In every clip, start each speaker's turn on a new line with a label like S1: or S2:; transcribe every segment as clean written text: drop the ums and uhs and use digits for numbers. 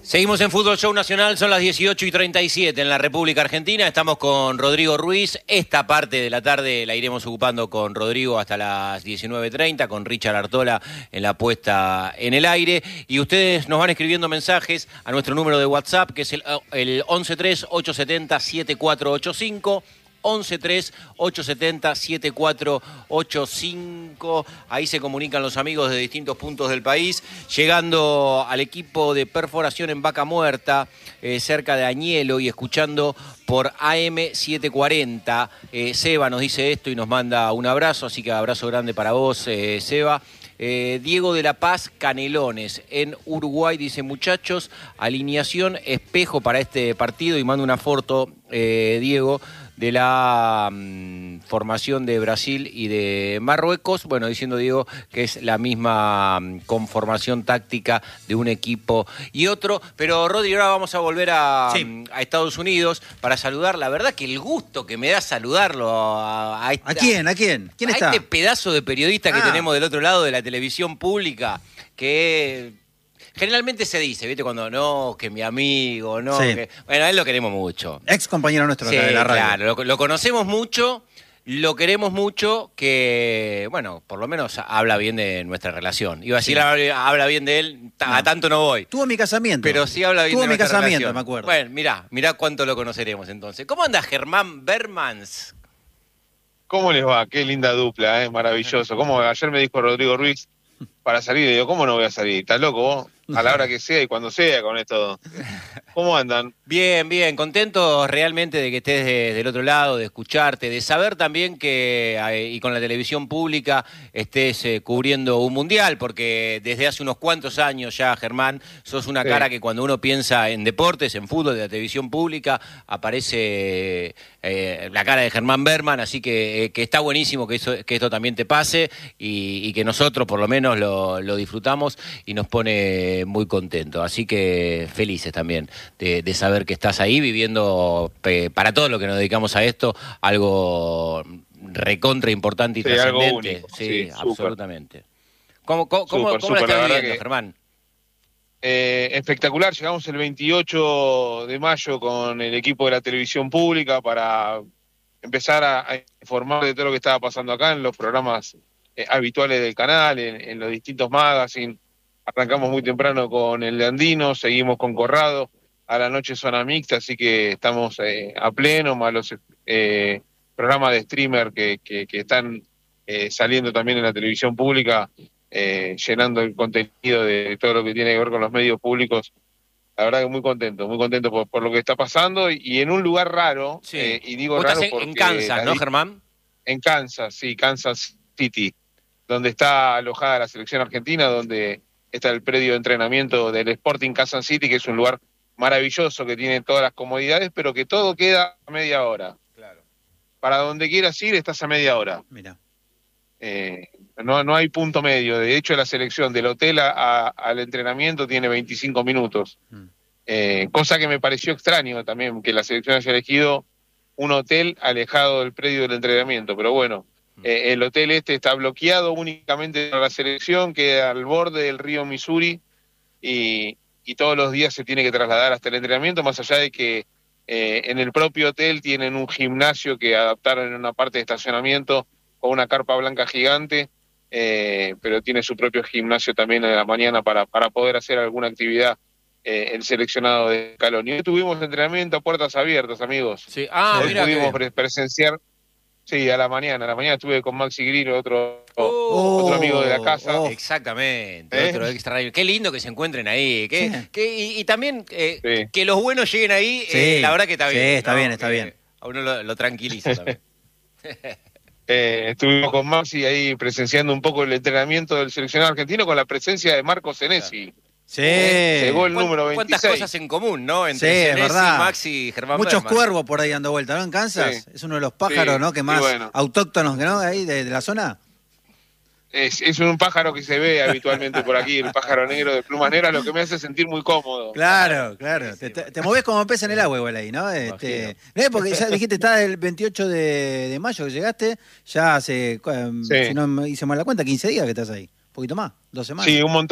S1: Seguimos en Fútbol Show Nacional, son las 18:37 en la República Argentina. Estamos con Rodrigo Ruiz. Esta parte de la tarde la iremos ocupando con Rodrigo hasta las 19:30, con Richard Artola en la puesta en el aire. Y ustedes nos van escribiendo mensajes a nuestro número de WhatsApp, que es el 1138707485. 1138707485. Ahí se comunican los amigos de distintos puntos del país, llegando al equipo de perforación en Vaca Muerta, cerca de Añelo, y escuchando por AM740. Seba nos dice esto y nos manda un abrazo, así que abrazo grande para vos, Seba. Diego de la Paz, Canelones, en Uruguay, dice: muchachos, alineación espejo para este partido, y manda una foto, Diego, de la formación de Brasil y de Marruecos. Bueno, diciendo Diego que es la misma conformación táctica de un equipo y otro. Pero, Rodri, ahora vamos a volver a Estados Unidos para saludar. La verdad que el gusto que me da saludarlo ¿A quién? ¿Quién está? A este pedazo de periodista que tenemos del otro lado de la televisión pública, que generalmente se dice, ¿viste? Cuando no, que mi amigo, no.
S2: Sí.
S1: Bueno, a él lo queremos mucho.
S2: Ex compañero nuestro de la radio.
S1: Claro, lo conocemos mucho, lo queremos mucho, que, bueno, por lo menos habla bien de nuestra relación. Iba a decir, habla bien de él, a tanto no voy.
S2: Tuvo mi casamiento.
S1: Pero sí habla bien de nuestra relación.
S2: Tuvo mi casamiento, me acuerdo.
S1: Bueno, mirá cuánto lo conoceremos entonces. ¿Cómo anda Germán Bermans?
S3: ¿Cómo les va? Qué linda dupla, maravilloso. ¿Cómo? Ayer me dijo Rodrigo Ruiz para salir, y digo, ¿cómo no voy a salir? ¿Estás loco vos? A la hora que sea y cuando sea con esto. ¿Cómo andan?
S1: Bien, contentos realmente de que estés del otro lado, de escucharte, de saber también que, y con la televisión pública, estés cubriendo un mundial, porque desde hace unos cuantos años ya, Germán, sos una cara que cuando uno piensa en deportes, en fútbol, de la televisión pública, aparece la cara de Germán Berman, así que está buenísimo que esto también te pase, y que nosotros por lo menos lo disfrutamos y nos pone muy contentos. Así que felices también de saber que estás ahí viviendo, para todos los que nos dedicamos a esto, algo recontra importante y trascendente.
S3: Algo único.
S1: Sí, absolutamente. ¿Cómo
S3: Súper,
S1: la estás viviendo,
S3: que,
S1: Germán?
S3: Espectacular. Llegamos el 28 de mayo con el equipo de la televisión pública para empezar a informar de todo lo que estaba pasando acá en los programas habituales del canal, en los distintos magazines. Arrancamos muy temprano con el de Andino, seguimos con Corrado, a la noche zona mixta, así que estamos a pleno, más los programas de streamer que están saliendo también en la televisión pública, llenando el contenido de todo lo que tiene que ver con los medios públicos. La verdad que muy contento por lo que está pasando, y en un lugar raro, y digo
S1: ¿Vos
S3: raro
S1: estás
S3: porque...
S1: en Kansas, ¿no, Germán?
S3: En Kansas, Kansas City, donde está alojada la selección argentina, donde está el predio de entrenamiento del Sporting Kansas City, que es un lugar maravilloso, que tiene todas las comodidades, pero que todo queda a media hora.
S1: Claro.
S3: Para donde quieras ir, estás a media hora.
S2: Mira.
S3: No hay punto medio. De hecho, la selección del hotel al entrenamiento tiene 25 minutos. Cosa que me pareció extraño también, que la selección haya elegido un hotel alejado del predio del entrenamiento. Pero bueno, el hotel está bloqueado únicamente para la selección, queda al borde del río Missouri, y todos los días se tiene que trasladar hasta el entrenamiento, más allá de que en el propio hotel tienen un gimnasio que adaptaron en una parte de estacionamiento con una carpa blanca gigante, pero tiene su propio gimnasio también en la mañana para poder hacer alguna actividad el seleccionado de Scaloni. Hoy tuvimos entrenamiento a puertas abiertas, amigos.
S1: Sí.
S3: Hoy
S1: Mira,
S3: pudimos presenciar. Sí, a la mañana estuve con Maxi Grillo, otro amigo de la casa.
S1: Exactamente, otro extraño. Qué lindo que se encuentren ahí. Y también que los buenos lleguen ahí, la verdad que está bien.
S2: Sí, está bien, está bien.
S1: A uno lo tranquiliza también.
S3: Estuvimos con Maxi ahí presenciando un poco el entrenamiento del seleccionado argentino con la presencia de Marco Senesi.
S2: Sí.
S3: Llegó el número 26.
S1: ¿Cuántas cosas en común, no? Entre Senesi,
S2: verdad.
S1: Maxi y Germán
S2: Muchos
S1: Berman.
S2: cuervos por ahí dando vuelta, ¿no? En Kansas. Es uno de los pájaros, ¿no? Que más autóctonos, ¿no? Ahí de la zona.
S3: Es un pájaro que se ve habitualmente por aquí, el pájaro negro de plumas negras, lo que me hace sentir muy cómodo.
S2: Claro. Te movés como pez en el agua igual ahí, ¿no? Porque ya dijiste, está el 28 de mayo que llegaste, ya hace, si no me hice mal la cuenta, 15 días que estás ahí. Un poquito más, 2 semanas.
S3: Sí, un montón.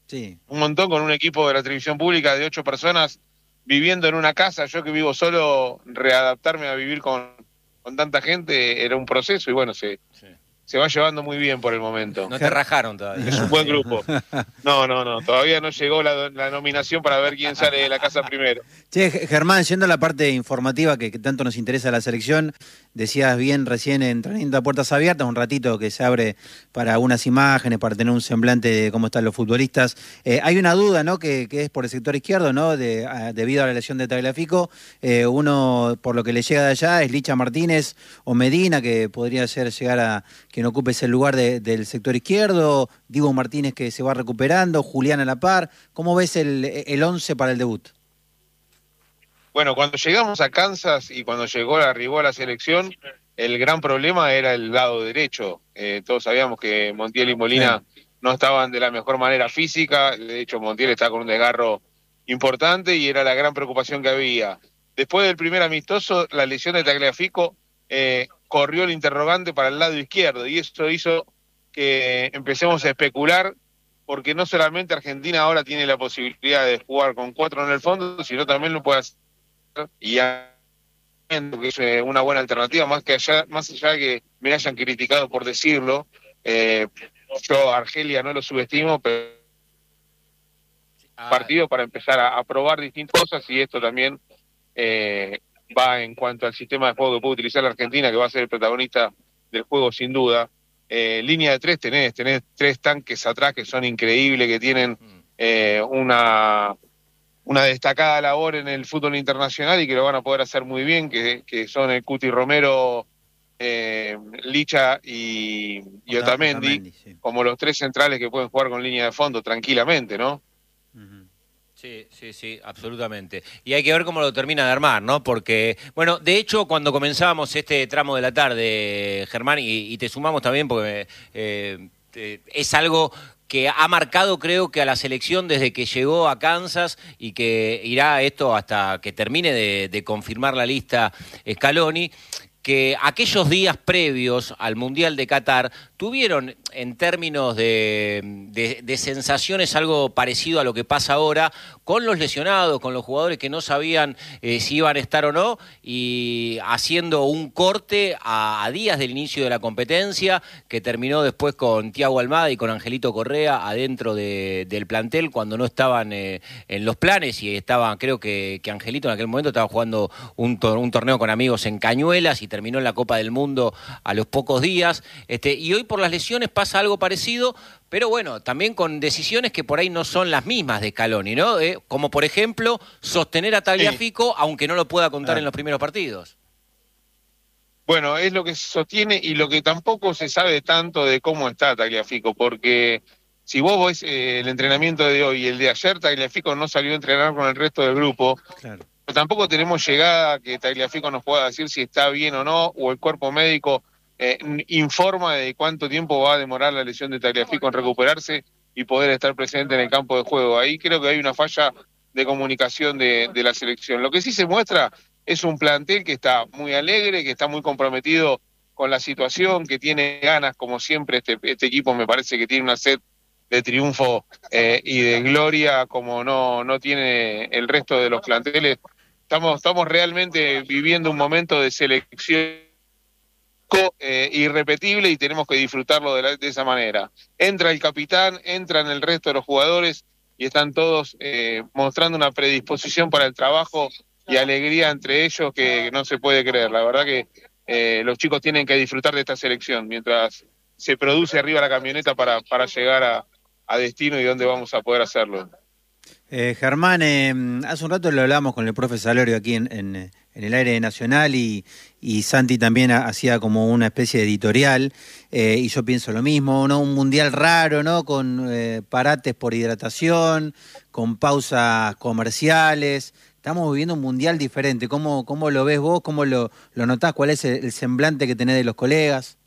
S2: Sí.
S3: Un montón con un equipo de la televisión pública de 8 personas viviendo en una casa. Yo que vivo solo, readaptarme a vivir con tanta gente era un proceso y bueno, se va llevando muy bien por el momento.
S1: No te rajaron todavía.
S3: Es un buen grupo. No, todavía no llegó la nominación para ver quién sale de la casa primero.
S2: Che, Germán, yendo a la parte informativa que tanto nos interesa la selección, decías bien recién entrenamiento a puertas abiertas, un ratito que se abre para unas imágenes, para tener un semblante de cómo están los futbolistas. Hay una duda, ¿no? Que es por el sector izquierdo, ¿no? Debido a la lesión de Tagliafico, uno, por lo que le llega de allá, es Licha Martínez o Medina, que podría llegar a quien ocupe ese lugar del sector izquierdo, Diego Martínez que se va recuperando, Julián a la par. ¿Cómo ves el 11 para el debut?
S3: Bueno, cuando llegamos a Kansas y cuando arribó a la selección, el gran problema era el lado derecho. Todos sabíamos que Montiel y Molina no estaban de la mejor manera física, de hecho Montiel está con un desgarro importante y era la gran preocupación que había. Después del primer amistoso, la lesión de Tagliafico corrió el interrogante para el lado izquierdo y eso hizo que empecemos a especular, porque no solamente Argentina ahora tiene la posibilidad de jugar con 4 en el fondo, sino también lo puede hacer y ya que es una buena alternativa, más allá de que me hayan criticado por decirlo. Yo a Argelia no lo subestimo, pero partido para empezar a probar distintas cosas y esto también va en cuanto al sistema de juego que puede utilizar la Argentina, que va a ser el protagonista del juego sin duda. Línea de 3 tenés 3 tanques atrás que son increíbles, que tienen una destacada labor en el fútbol internacional y que lo van a poder hacer muy bien, que son el Cuti Romero, Licha y Otamendi, sí, como los 3 centrales que pueden jugar con línea de fondo tranquilamente, ¿no?
S1: Sí, absolutamente. Y hay que ver cómo lo termina de armar, ¿no? Porque, bueno, de hecho, cuando comenzábamos este tramo de la tarde, Germán, y te sumamos también porque es algo que ha marcado, creo que a la selección desde que llegó a Kansas y que irá esto hasta que termine de confirmar la lista Scaloni, que aquellos días previos al Mundial de Qatar tuvieron en términos de sensaciones algo parecido a lo que pasa ahora, con los lesionados, con los jugadores que no sabían si iban a estar o no, y haciendo un corte a días del inicio de la competencia, que terminó después con Thiago Almada y con Angelito Correa adentro del plantel, cuando no estaban en los planes, y estaban, creo que Angelito en aquel momento estaba jugando un torneo con amigos en Cañuelas, y terminó en la Copa del Mundo a los pocos días, y hoy por las lesiones pasa algo parecido, pero bueno, también con decisiones que por ahí no son las mismas de Scaloni, ¿no? Como por ejemplo, sostener a Tagliafico, aunque no lo pueda contar en los primeros partidos.
S3: Bueno, es lo que se sostiene y lo que tampoco se sabe tanto de cómo está Tagliafico, porque si vos ves el entrenamiento de hoy y el de ayer, Tagliafico no salió a entrenar con el resto del grupo. Claro. Pero tampoco tenemos llegada que Tagliafico nos pueda decir si está bien o no, o el cuerpo médico informa de cuánto tiempo va a demorar la lesión de Tagliafico en recuperarse y poder estar presente en el campo de juego. Ahí creo que hay una falla de comunicación de la selección. Lo que sí se muestra es un plantel que está muy alegre, que está muy comprometido con la situación, que tiene ganas, como siempre este equipo me parece que tiene una sed de triunfo y de gloria como no tiene el resto de los planteles. Estamos realmente viviendo un momento de selección irrepetible y tenemos que disfrutarlo de esa manera. Entra el capitán, entran el resto de los jugadores y están todos mostrando una predisposición para el trabajo y alegría entre ellos que no se puede creer. La verdad que los chicos tienen que disfrutar de esta selección mientras se produce arriba la camioneta para llegar a destino y donde vamos a poder hacerlo.
S2: Germán, hace un rato lo hablamos con el profe Salorio aquí en el aire nacional y Santi también hacía como una especie de editorial y yo pienso lo mismo, ¿no? Un mundial raro, ¿no? Con parates por hidratación, con pausas comerciales. Estamos viviendo un mundial diferente. ¿Cómo lo ves vos? ¿Cómo lo notás? ¿Cuál es el semblante que tenés de los colegas?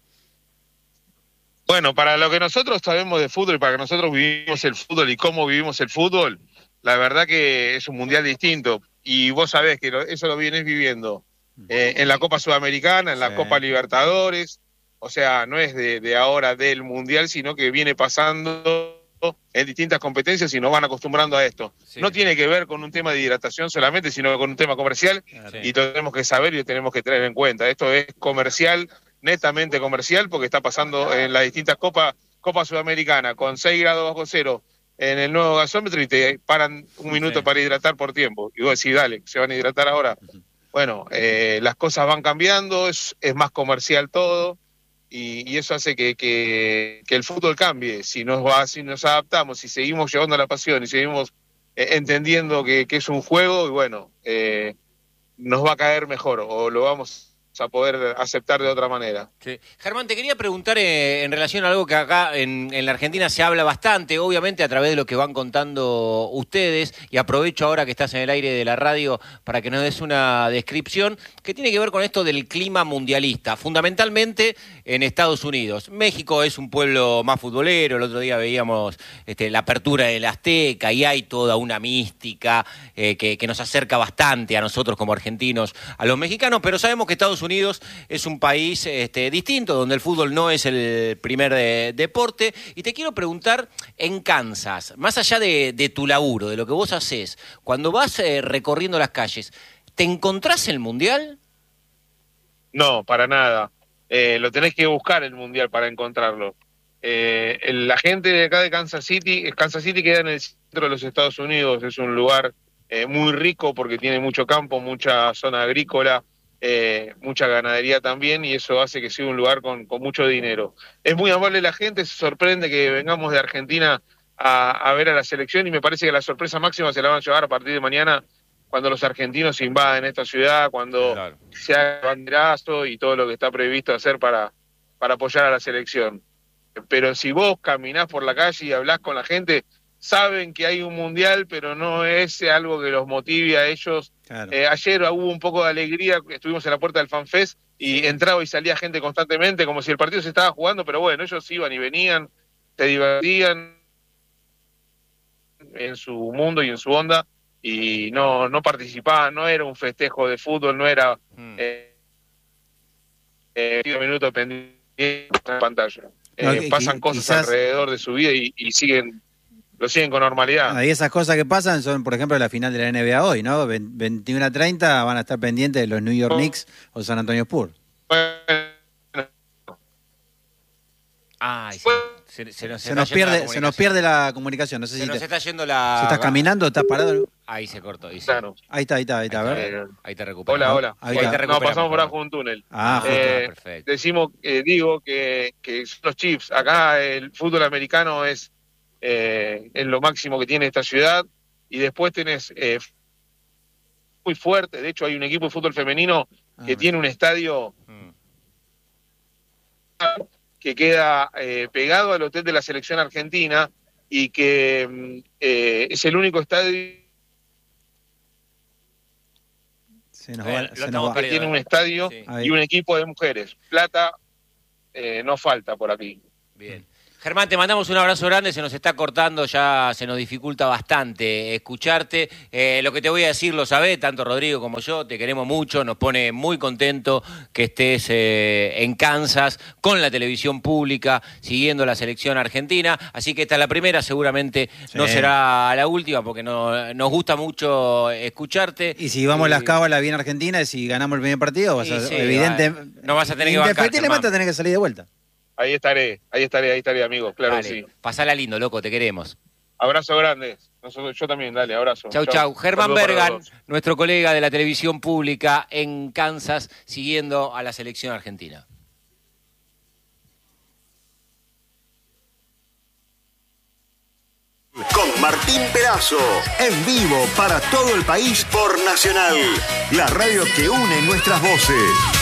S3: Bueno, para lo que nosotros sabemos de fútbol y para que nosotros vivimos el fútbol y cómo vivimos el fútbol, la verdad que es un mundial distinto. Y vos sabés que eso lo vienes viviendo en la Copa Sudamericana, en la Copa Libertadores. O sea, no es de ahora del mundial, sino que viene pasando en distintas competencias y nos van acostumbrando a esto.
S1: Sí.
S3: No tiene que ver con un tema de hidratación solamente, sino con un tema comercial, y lo tenemos que saber y lo tenemos que tener en cuenta. Esto es comercial, netamente comercial, porque está pasando en las distintas Copa Sudamericana, con 6 grados bajo cero en el nuevo gasómetro, y te paran un minuto para hidratar por tiempo. Y vos decís, dale, ¿se van a hidratar ahora? Bueno, las cosas van cambiando, es más comercial todo, y eso hace que el fútbol cambie. Si nos adaptamos, si seguimos llevando la pasión y seguimos entendiendo que es un juego, y bueno, nos va a caer mejor, o lo vamos a poder aceptar de otra manera.
S1: Sí. Germán, te quería preguntar en relación a algo que acá en la Argentina se habla bastante, obviamente a través de lo que van contando ustedes, y aprovecho ahora que estás en el aire de la radio para que nos des una descripción que tiene que ver con esto del clima mundialista, fundamentalmente en Estados Unidos. México es un pueblo más futbolero, el otro día veíamos la apertura del Azteca y hay toda una mística que nos acerca bastante a nosotros como argentinos, a los mexicanos, pero sabemos que Estados Unidos es un país distinto, donde el fútbol no es el primer deporte. Y te quiero preguntar, en Kansas, más allá de tu laburo, de lo que vos hacés, cuando vas recorriendo las calles, ¿te encontrás el Mundial?
S3: No, para nada. Lo tenés que buscar el Mundial para encontrarlo. La gente de acá de Kansas City queda en el centro de los Estados Unidos, es un lugar muy rico porque tiene mucho campo, mucha zona agrícola, mucha ganadería también, y eso hace que sea un lugar con mucho dinero. Es muy amable la gente, se sorprende que vengamos de Argentina a ver a la selección, y me parece que la sorpresa máxima se la van a llevar a partir de mañana, cuando los argentinos invaden esta ciudad, cuando se haga banderazo y todo lo que está previsto hacer para apoyar a la selección. Pero si vos caminás por la calle y hablás con la gente, saben que hay un mundial, pero no es algo que los motive a ellos. Claro. Ayer hubo un poco de alegría, estuvimos en la puerta del FanFest y entraba y salía gente constantemente, como si el partido se estaba jugando, pero bueno, ellos iban y venían, se divertían en su mundo y en su onda, y no participaban, no era un festejo de fútbol, no era 5 minutos pendientes en la pantalla. Pasan cosas alrededor de su vida y lo siguen con normalidad.
S2: Y esas cosas que pasan son, por ejemplo, la final de la NBA hoy, ¿no? 21:30 van a estar pendientes de los New York Knicks o San Antonio Spurs.
S1: Ay, se
S2: nos pierde la comunicación. No sé si
S1: nos está yendo la...
S2: Si estás caminando, estás parado.
S1: Ahí se cortó.
S3: Claro.
S2: Ahí está, a ver.
S1: Ahí te recuperamos.
S3: Hola.
S1: Ahí te recuperamos.
S3: No, pasamos por abajo un túnel.
S1: Perfecto.
S3: Digo que son los Chiefs. Acá el fútbol americano es lo máximo que tiene esta ciudad, y después tenés muy fuerte. De hecho, hay un equipo de fútbol femenino que tiene un estadio que queda pegado al hotel de la selección argentina, y que es el único estadio que tiene un estadio y un equipo de mujeres. Plata no falta por aquí.
S1: Bien. Germán, te mandamos un abrazo grande, se nos está cortando, ya se nos dificulta bastante escucharte. Lo que te voy a decir lo sabés, tanto Rodrigo como yo, te queremos mucho, nos pone muy contento que estés en Kansas con la televisión pública, siguiendo la selección argentina, así que esta es la primera, seguramente no será la última, porque nos gusta mucho escucharte.
S2: Y si vamos a las cábalas bien argentinas, si ganamos el primer partido, evidentemente
S1: no vas a tener que bancar.
S2: Indefectiblemente tenés que salir de vuelta.
S3: Ahí estaré, amigos, claro. Dale, que sí.
S1: Pasala lindo, loco, te queremos.
S3: Abrazo grande. Yo también, dale, abrazo.
S1: Chau. Germán Bergan, nuestro colega de la televisión pública en Kansas, siguiendo a la selección argentina.
S4: Con Martín Perazo, en vivo para todo el país por Nacional, la radio que une nuestras voces.